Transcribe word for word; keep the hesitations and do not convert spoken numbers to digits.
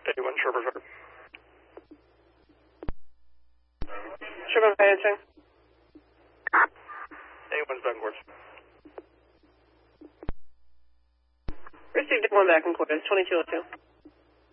eighty-one Sherburne. Sherburne answering. eighty-one's back in quarters. Received one back in quarters, twenty-two oh two.